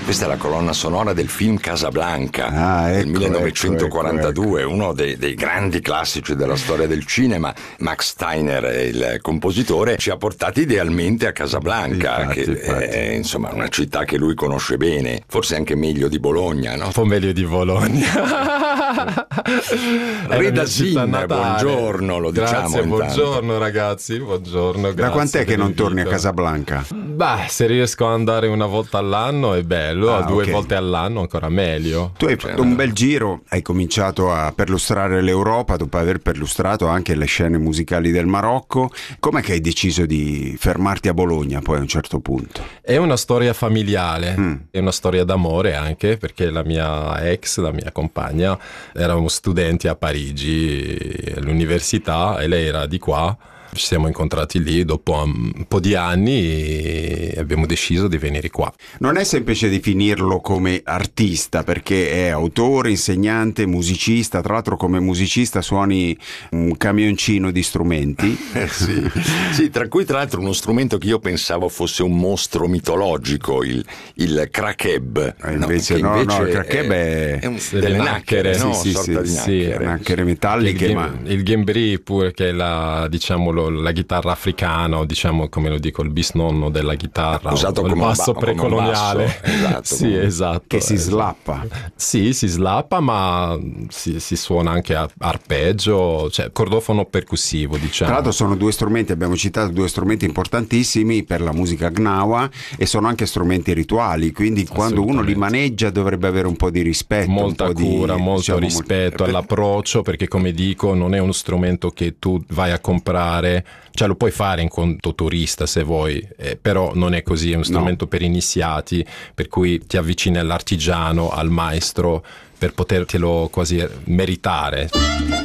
Questa è la colonna sonora del film Casablanca del 1942, uno dei grandi classici della storia del cinema. Max Steiner, il compositore, ci ha portati idealmente a Casablanca, infatti. È insomma una città che lui conosce bene, forse anche meglio di Bologna, no? Un po' meglio di Bologna. Reda Zin, buongiorno, lo Grazie, diciamo buongiorno ragazzi, buongiorno. Da quant'è che non torni a Casablanca? Beh, se riesco ad andare una volta all'anno è bello, 2 volte all'anno ancora meglio. Tu hai fatto un bel giro, hai cominciato a perlustrare l'Europa dopo aver perlustrato anche le scene musicali del Marocco. Com'è che hai deciso di fermarti a Bologna poi a un certo punto? È una storia familiare, è una storia d'amore anche, perché la mia compagna, eravamo studenti a Parigi all'università e lei era di qua. Ci siamo incontrati lì dopo un po' di anni e abbiamo deciso di venire qua. Non è semplice definirlo come artista, perché è autore, insegnante, musicista. Tra l'altro come musicista suoni un camioncino di strumenti. Sì, tra cui tra l'altro uno strumento che io pensavo fosse un mostro mitologico, il crakeb. Invece no, il crakeb è delle nacchere, no? Nacchere metalliche. Il gembri pure, che è la chitarra africana, diciamo, come lo dico, il bisnonno della chitarra, usato il come basso precoloniale. Esatto, esatto. Che si slappa. Sì, si slappa, ma si suona anche a arpeggio, cioè cordofono percussivo, diciamo. Tra l'altro sono 2 strumenti, abbiamo citato 2 strumenti importantissimi per la musica gnawa e sono anche strumenti rituali, quindi quando uno li maneggia dovrebbe avere un po' di rispetto, molta cura, molto rispetto all'approccio, perché come dico non è uno strumento che tu vai a comprare, cioè lo puoi fare in conto turista se vuoi, però non è così, è uno strumento per iniziati, per cui ti avvicini all'artigiano, al maestro, per potertelo quasi meritare.